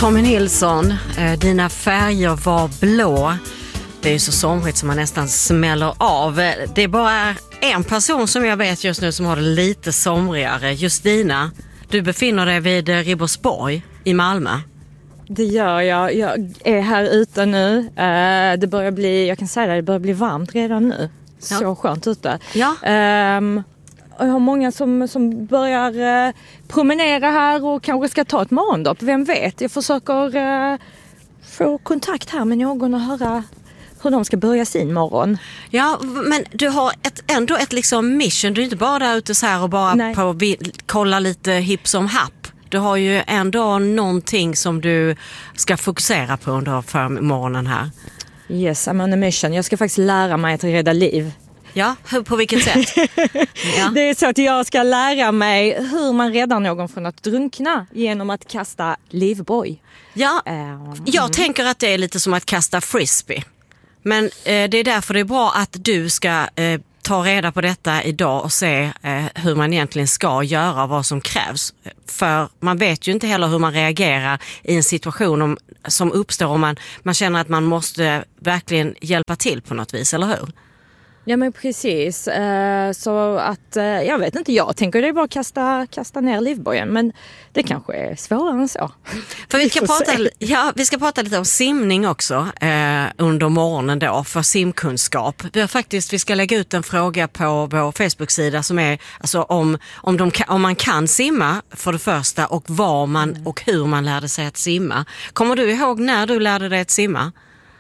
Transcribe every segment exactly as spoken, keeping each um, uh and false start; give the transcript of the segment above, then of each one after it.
Tommy Nilsson, eh, dina färger var blå. Det är ju så somrigt som man nästan smäller av. Det är bara en person som jag vet just nu som har det lite somrigare. Justina, du befinner dig vid Ribersborg i Malmö. Det gör jag. Jag är här ute nu. Det börjar bli, jag kan säga det, det börjar bli varmt redan nu. Ja. Så skönt ute. Ja. Um, och jag har många som, som börjar uh, promenera här och kanske ska ta ett morgondopp. Vem vet? Jag försöker uh, få kontakt här med någon och höra hur de ska börja sin morgon. Ja, men du har ett, ändå ett liksom mission. Du är inte bara där ute så här och bara på, kolla lite hipp som happ. Du har ju ändå någonting som du ska fokusera på under förmorgonen här. Yes, I'm on a mission. Jag ska faktiskt lära mig att rädda liv. Ja, hur, på vilket sätt? Ja. Det är så att jag ska lära mig hur man räddar någon från att drunkna genom att kasta livboj. Ja, mm. jag tänker att det är lite som att kasta frisbee. Men eh, det är därför det är bra att du ska eh, ta reda på detta idag och se eh, hur man egentligen ska göra, vad som krävs. För man vet ju inte heller hur man reagerar i en situation om, som uppstår om man, man känner att man måste verkligen hjälpa till på något vis, eller hur? Ja, men precis. Uh, så att, uh, jag vet inte, jag tänker det är bara att kasta, kasta ner livbojen, men det kanske är svårare än så. För vi, ska prata, ja, vi ska prata lite om simning också uh, under morgonen då, för simkunskap. Vi, har faktiskt, vi ska lägga ut en fråga på vår Facebook-sida som är alltså, om, om, de, om man kan simma för det första och var man mm. och hur man lärde sig att simma. Kommer du ihåg när du lärde dig att simma?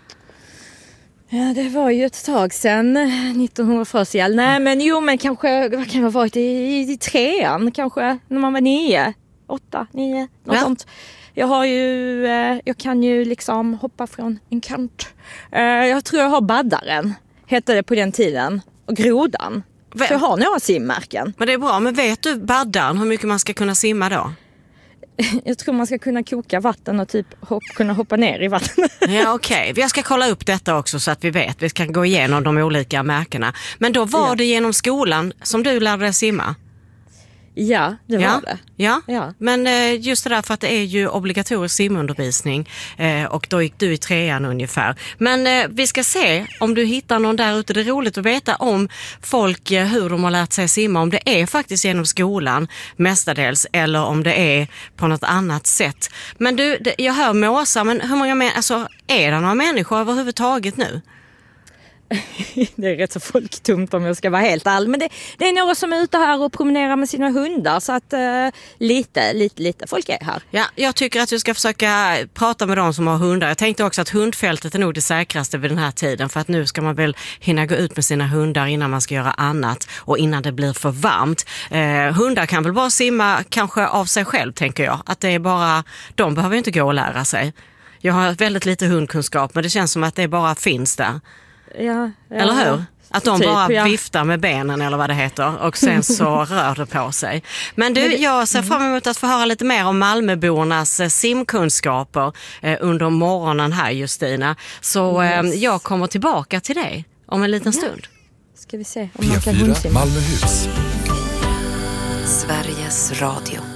Ja, det var ju ett tag sedan, nittonhundrafyrtio. Nej, men jo, men kanske, vad kan det ha varit, i, i, i trean kanske, när man var nio, åtta, nio, något ja. sånt. Jag har ju, eh, jag kan ju liksom hoppa från en kant. Eh, jag tror jag har baddaren, hette det på den tiden, och grodan. V- Så jag har några simmärken. Men det är bra, men vet du baddaren, hur mycket man ska kunna simma då? Jag tror man ska kunna koka vatten och typ hopp, kunna hoppa ner i vatten. Ja, okej. Okay. Jag ska kolla upp detta också så att vi vet. Vi kan gå igenom de olika märkena. Men då var ja. det genom skolan som du lärde dig simma? Ja, det var ja. det. Ja, ja. Men just det där för att det är ju obligatorisk simundervisning och då gick du i trean ungefär. Men vi ska se om du hittar någon där ute. Det är roligt att veta om folk, hur de har lärt sig simma. Om det är faktiskt genom skolan mestadels eller om det är på något annat sätt. Men du, jag hör måsa, men hur många män, alltså, är det några människor överhuvudtaget nu? Det är rätt så folktomt om jag ska vara helt all. Men det, det är några som är ute här och promenerar med sina hundar. Så att uh, lite, lite, lite folk är här. Ja, jag tycker att du ska försöka prata med de som har hundar. Jag tänkte också att hundfältet är nog det säkraste vid den här tiden. För att nu ska man väl hinna gå ut med sina hundar innan man ska göra annat. Och innan det blir för varmt. Eh, hundar kan väl bara simma kanske av sig själv, tänker jag. Att det är bara, de behöver inte gå och lära sig. Jag har väldigt lite hundkunskap, men det känns som att det bara finns där. Ja, ja, eller hur? Att de typ, bara ja. viftar med benen eller vad det heter och sen så rör det på sig. Men du, jag ser fram emot att få höra lite mer om Malmöbornas simkunskaper under morgonen här, Justina. Så yes. jag kommer tillbaka till dig om en liten stund. Ska vi se om man kan hundsimma. Malmöhus. Sveriges Radio.